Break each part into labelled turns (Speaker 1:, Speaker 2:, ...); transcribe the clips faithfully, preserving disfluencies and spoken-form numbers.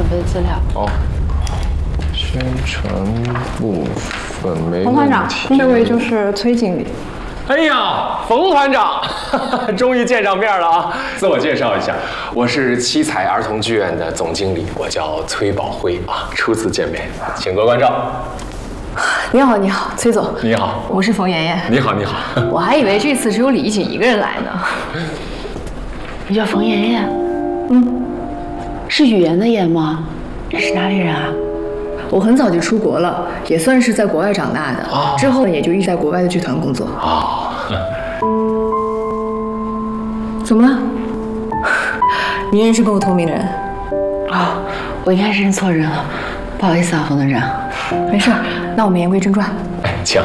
Speaker 1: 备的资料。
Speaker 2: 哦，宣传部分没问题。
Speaker 3: 冯团长，这位就是崔经理。
Speaker 2: 哎呀，冯团长，终于见上面了啊！自我介绍一下，我是七彩儿童剧院的总经理，我叫崔宝辉啊，初次见面，请多关照。
Speaker 1: 你好，你好，崔总。
Speaker 2: 你好，
Speaker 1: 我是冯妍妍。
Speaker 2: 你好，你好。
Speaker 1: 我还以为这次只有李一锦一个人来呢。
Speaker 4: 你叫冯妍妍？嗯，是语言的言吗？你是哪里人啊？
Speaker 1: 我很早就出国了，也算是在国外长大的。
Speaker 2: 哦、
Speaker 1: 之后也就一直在国外的剧团工作。
Speaker 2: 哦。
Speaker 1: 怎么了？你认识跟我同名的人？
Speaker 4: 啊、哦，我应该是认错人了，不好意思啊，冯团长。
Speaker 1: 没事，那我们言归正传。
Speaker 2: 哎，请。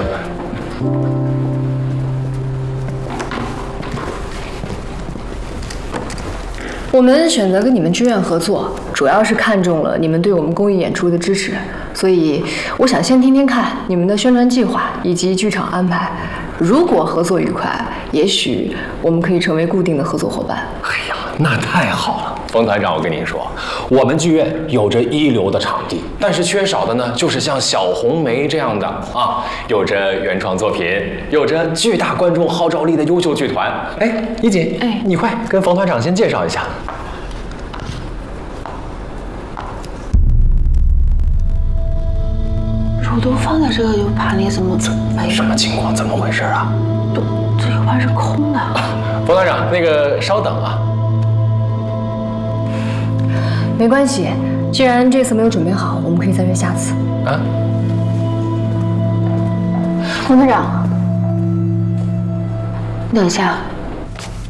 Speaker 1: 我们选择跟你们剧院合作，主要是看中了你们对我们公益演出的支持，所以我想先听听看你们的宣传计划以及剧场安排。如果合作愉快，也许我们可以成为固定的合作伙伴。
Speaker 2: 哎呀，那太好了，冯团长，我跟您说，我们剧院有着一流的场地，但是缺少的呢，就是像小红梅这样的啊，有着原创作品，有着巨大观众号召力的优秀剧团。哎，一锦，哎，你快跟冯团长先介绍一下。
Speaker 4: 肉都放在这个 U 盘里，怎么没？
Speaker 2: 什么情况？怎么回事啊？
Speaker 4: 都这 U 盘是空的。
Speaker 2: 冯团长，那个稍等啊。
Speaker 1: 没关系，既然这次没有准备好，我们可以再约下次。啊？
Speaker 4: 冯团长，等一下，